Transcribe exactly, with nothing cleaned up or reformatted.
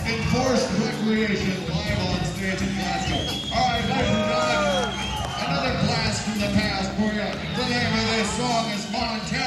Enforced Recreation live on stage in Glasgow. All right, ladies and gentlemen, another blast from the past for you. The name of this song is Montana.